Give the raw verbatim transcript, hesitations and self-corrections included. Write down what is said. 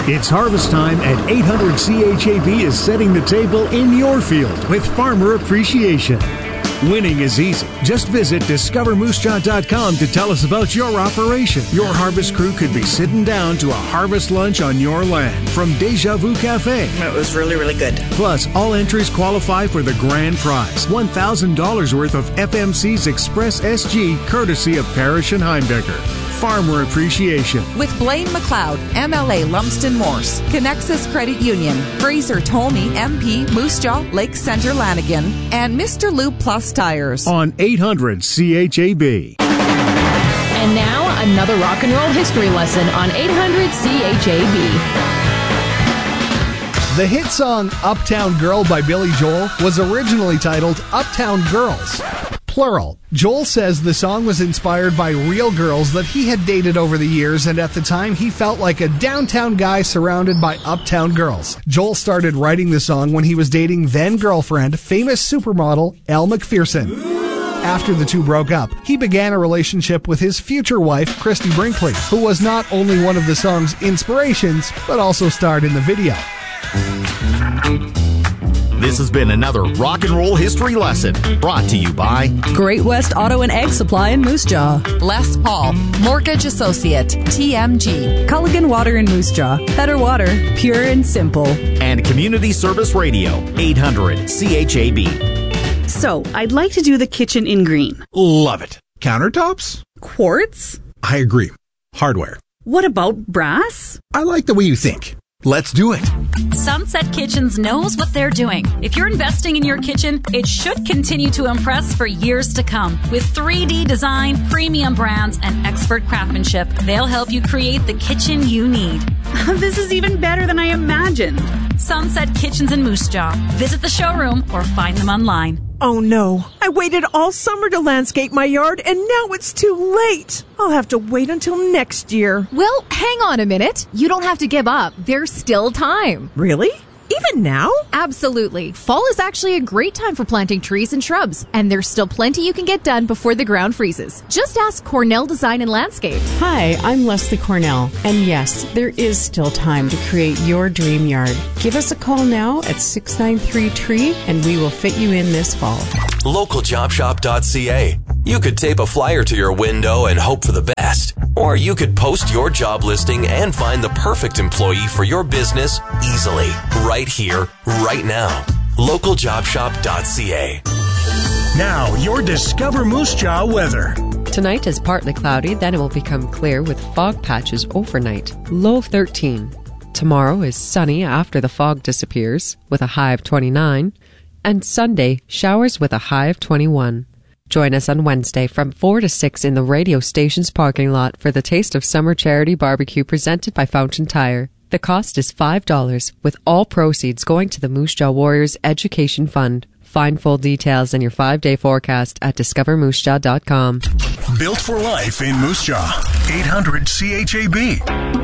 It's harvest time, and eight hundred C H A B is setting the table in your field with Farmer Appreciation. Winning is easy. Just visit discover moose jaw dot com to tell us about your operation. Your harvest crew could be sitting down to a harvest lunch on your land from Deja Vu Cafe. It was really, really good. Plus, all entries qualify for the grand prize, one thousand dollars worth of F M C's Express S G, courtesy of Parrish and Heimbecker. Farmer Appreciation. With Blaine McLeod, M L A Lumsden Morse, Connexus Credit Union, Fraser Tolney, M P, Moose Jaw, Lake Center Lanigan, and Mister Lube Plus Tires. On eight hundred C H A B. And now, another rock and roll history lesson on eight hundred C H A B. The hit song Uptown Girl by Billy Joel was originally titled Uptown Girls, plural. Joel says the song was inspired by real girls that he had dated over the years, and at the time he felt like a downtown guy surrounded by uptown girls. Joel started writing the song when he was dating then-girlfriend, famous supermodel Elle Macpherson. After the two broke up, he began a relationship with his future wife, Christy Brinkley, who was not only one of the song's inspirations, but also starred in the video. This has been another Rock and Roll History Lesson brought to you by Great West Auto and Egg Supply in Moose Jaw, Les Paul, Mortgage Associate, T M G, Culligan Water in Moose Jaw, better water, pure and simple, and Community Service Radio, eight hundred C H A B. So, I'd like to do the kitchen in green. Love it. Countertops? Quartz? I agree. Hardware. What about brass? I like the way you think. Let's do it. Sunset Kitchens knows what they're doing. If you're investing in your kitchen, it should continue to impress for years to come. With three D design, premium brands, and expert craftsmanship, they'll help you create the kitchen you need. This is even better than I imagined. Sunset Kitchens in Moose Jaw. Visit the showroom or find them online. Oh no, I waited all summer to landscape my yard and now it's too late. I'll have to wait until next year. Well, hang on a minute. You don't have to give up. There's still time. Really? Even now? Absolutely. Fall is actually a great time for planting trees and shrubs, and there's still plenty you can get done before the ground freezes. Just ask Cornell Design and Landscape. Hi, I'm Leslie Cornell, and yes, there is still time to create your dream yard. Give us a call now at six nine three tree, and we will fit you in this fall. local job shop dot c a. You could tape a flyer to your window and hope for the best. Or you could post your job listing and find the perfect employee for your business easily. Right here, right now. local job shop dot c a. Now, your Discover Moose Jaw weather. Tonight is partly cloudy, then it will become clear with fog patches overnight. Low of thirteen. Tomorrow is sunny after the fog disappears with a high of twenty-nine. And Sunday, showers with a high of twenty-one. Join us on Wednesday from four to six in the radio station's parking lot for the Taste of Summer Charity Barbecue presented by Fountain Tire. The cost is five dollars, with all proceeds going to the Moose Jaw Warriors Education Fund. Find full details and your five-day forecast at discover moose jaw dot com. Built for life in Moose Jaw. eight hundred C H A B.